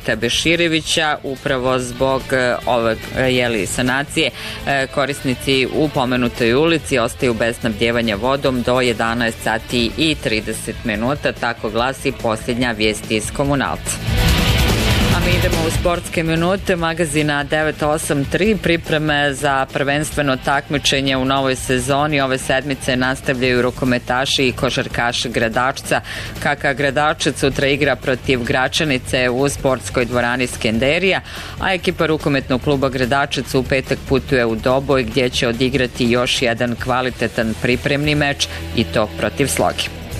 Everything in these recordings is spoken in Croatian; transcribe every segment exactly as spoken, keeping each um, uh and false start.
Ahmeta Beširevića. Upravo zbog ove jeli, sanacije korisnici u pomenutoj ulici ostaju bez snabdjevanja vodom do jedanaest sati i trideset minuta, tako glasi posljednja vijest iz Komunalca. A mi idemo u sportske minute magazina devet osam tri. Pripreme za prvenstveno takmičenje u novoj sezoni ove sedmice nastavljaju rukometaši i košarkaši Gradačca. K K Gradačac sutra igra protiv Gračanice u sportskoj dvorani Skenderija, a ekipa rukometnog kluba Gradačac u petak putuje u Doboj gdje će odigrati još jedan kvalitetan pripremni meč i to protiv Sloge.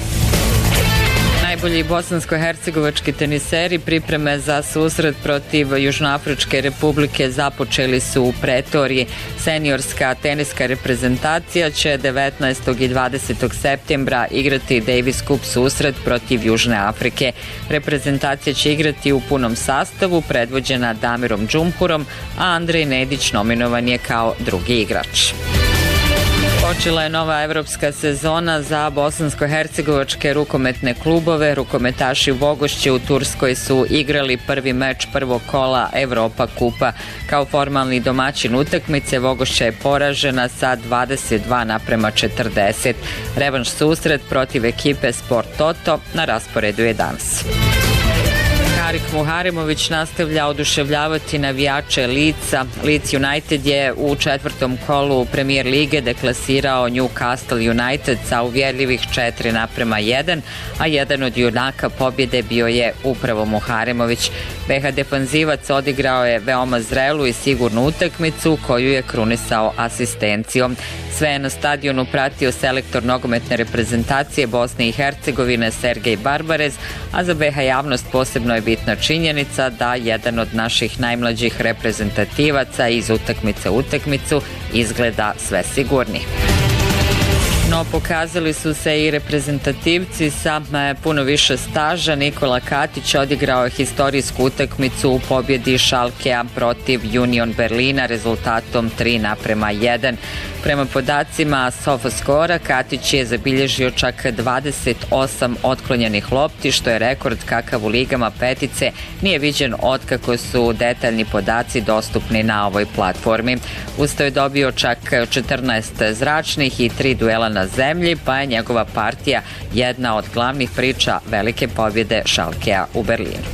Najbolji bosansko-hercegovački teniseri pripreme za susret protiv Južnoafričke republike započeli su u Pretoriji. Seniorska teniska reprezentacija će devetnaestog i dvadesetog septembra igrati Davis Cup susret protiv Južne Afrike. Reprezentacija će igrati u punom sastavu, predvođena Damirom Džumhurom, a Andrej Nedić nominovan je kao drugi igrač. Počela je nova evropska sezona za bosansko-hercegovačke rukometne klubove. Rukometaši Vogošće u Turskoj su igrali prvi meč prvog kola Evropa kupa. Kao formalni domaćin utakmice Vogošća je poražena sa dvadeset dva naprema četrdeset. Revanš susret protiv ekipe Sport Toto na rasporedu je danas. Harik Muharimović nastavlja oduševljavati navijače Leedsa. Leeds United je u četvrtom kolu Premier lige deklasirao Newcastle United sa uvjerljivih četiri naprema jedan, a jedan od junaka pobjede bio je upravo Muharimović. B H defanzivac odigrao je veoma zrelu i sigurnu utakmicu koju je krunisao asistencijom. Sve je na stadionu pratio selektor nogometne reprezentacije Bosne i Hercegovine Sergej Barbarez, a za B H javnost posebno je bitna činjenica da jedan od naših najmlađih reprezentativaca iz utakmice u utakmicu izgleda sve sigurni. No, pokazali su se i reprezentativci sa puno više staža. Nikola Katić odigrao je historijsku utakmicu u pobjedi Schalkea protiv Union Berlina rezultatom tri naprema jedan. Prema podacima Sofascora, Katić je zabilježio čak dvadeset osam otklonjenih lopti, što je rekord kakav u ligama petice nije viđen otkako su detaljni podaci dostupni na ovoj platformi. Usto je dobio čak četrnaest zračnih i tri duela na zemlji, pa je njegova partija jedna od glavnih priča velike pobjede Schalkea u Berlinu.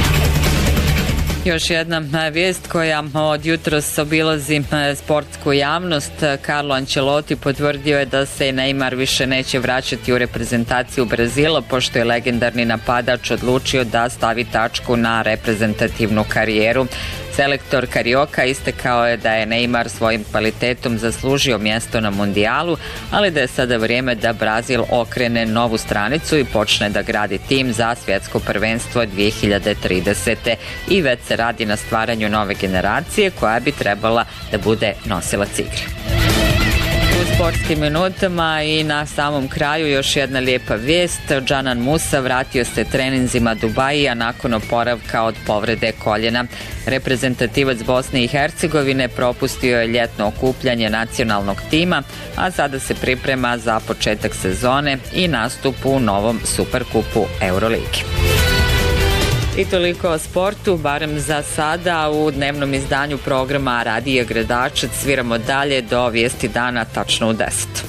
Još jedna vijest koja od jutros obilazi sportsku javnost. Carlo Ancelotti potvrdio je da se Neymar više neće vraćati u reprezentaciju Brazila, pošto je legendarni napadač odlučio da stavi tačku na reprezentativnu karijeru. Selektor Carioca istakao je da je Neymar svojim kvalitetom zaslužio mjesto na mundijalu, ali da je sada vrijeme da Brazil okrene novu stranicu i počne da gradi tim za svjetsko prvenstvo dvije hiljade tridesete. i već se radi na stvaranju nove generacije koja bi trebala da bude nosilac igre. U sportskim minutama i na samom kraju još jedna lijepa vijest. Džanan Musa vratio se treninzima Dubaija nakon oporavka od povrede koljena. Reprezentativac Bosne i Hercegovine propustio je ljetno okupljanje nacionalnog tima, a sada se priprema za početak sezone i nastup u novom Superkupu Euroligi. I toliko o sportu, barem za sada. U dnevnom izdanju programa Radija Gradačac sviramo dalje do vijesti dana tačno u deset.